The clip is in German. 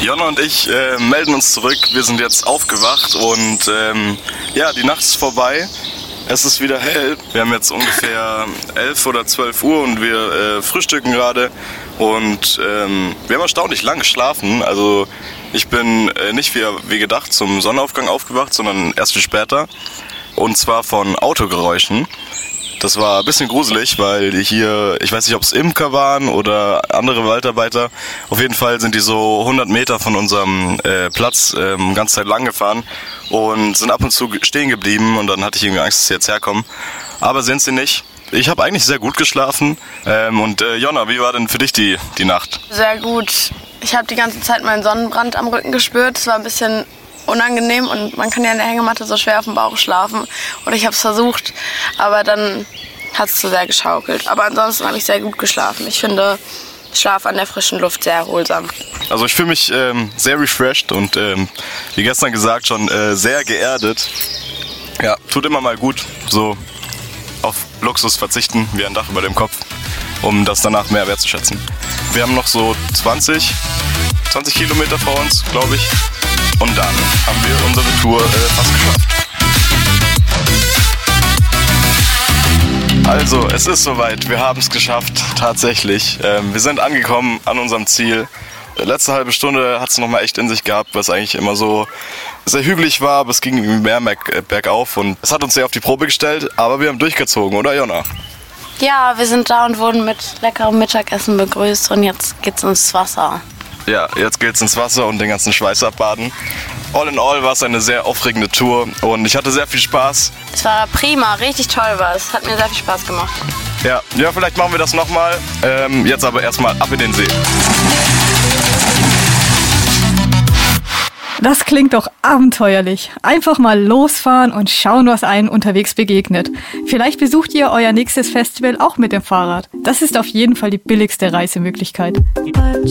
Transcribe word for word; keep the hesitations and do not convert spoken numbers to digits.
Jonna und ich äh, melden uns zurück. Wir sind jetzt aufgewacht und ähm, ja, die Nacht ist vorbei. Es ist wieder hell. Wir haben jetzt ungefähr elf oder zwölf Uhr und wir äh, frühstücken gerade. Und ähm, wir haben erstaunlich lang geschlafen. Also ich bin äh, nicht wie, wie gedacht zum Sonnenaufgang aufgewacht, sondern erst viel später. Und zwar von Autogeräuschen. Das war ein bisschen gruselig, weil hier, ich weiß nicht, ob es Imker waren oder andere Waldarbeiter. Auf jeden Fall sind die so hundert Meter von unserem äh, Platz ähm, ganze Zeit lang gefahren und sind ab und zu stehen geblieben. Und dann hatte ich irgendwie Angst, dass sie jetzt herkommen. Aber sind sie nicht. Ich habe eigentlich sehr gut geschlafen. Ähm, und äh, Jonna, wie war denn für dich die, die Nacht? Sehr gut. Ich habe die ganze Zeit meinen Sonnenbrand am Rücken gespürt. Es war ein bisschen unangenehm und man kann ja in der Hängematte so schwer auf dem Bauch schlafen. Oder ich habe es versucht, aber dann hat es zu sehr geschaukelt. Aber ansonsten habe ich sehr gut geschlafen. Ich finde Schlaf an der frischen Luft sehr erholsam. Also ich fühle mich ähm, sehr refreshed und ähm, wie gestern gesagt schon äh, sehr geerdet. Ja, tut immer mal gut, so auf Luxus verzichten wie ein Dach über dem Kopf, um das danach mehr wertzuschätzen. Wir haben noch so zwanzig, zwanzig Kilometer vor uns, glaube ich. Und dann haben wir unsere Tour äh, fast geschafft. Also, es ist soweit. Wir haben es geschafft, tatsächlich. Ähm, wir sind angekommen an unserem Ziel. Die letzte halbe Stunde hat es nochmal echt in sich gehabt, was eigentlich immer so sehr hügelig war, aber es ging irgendwie mehr bergauf und es hat uns sehr auf die Probe gestellt, aber wir haben durchgezogen, oder Jonna? Ja, wir sind da und wurden mit leckerem Mittagessen begrüßt und jetzt geht's ins Wasser. Ja, jetzt geht's ins Wasser und den ganzen Schweiß abbaden. All in all war es eine sehr aufregende Tour und ich hatte sehr viel Spaß. Es war prima, richtig toll war es. Hat mir sehr viel Spaß gemacht. Ja, ja, vielleicht machen wir das nochmal. Ähm, jetzt aber erstmal ab in den See. Das klingt doch abenteuerlich. Einfach mal losfahren und schauen, was einem unterwegs begegnet. Vielleicht besucht ihr euer nächstes Festival auch mit dem Fahrrad. Das ist auf jeden Fall die billigste Reisemöglichkeit.